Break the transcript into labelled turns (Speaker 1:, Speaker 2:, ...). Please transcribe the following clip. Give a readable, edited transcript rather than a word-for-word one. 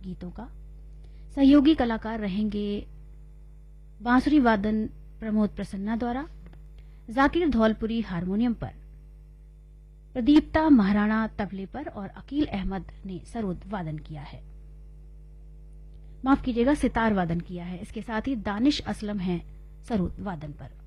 Speaker 1: गीतों का। सहयोगी कलाकार रहेंगे बांसुरी वादन प्रमोद प्रसन्ना द्वारा, जाकिर धौलपुरी हारमोनियम पर, प्रदीप्ता महाराणा तबले पर और अकील अहमद ने सरोद वादन किया है, माफ कीजिएगा सितार वादन किया है। इसके साथ ही दानिश असलम हैं सरोद वादन पर।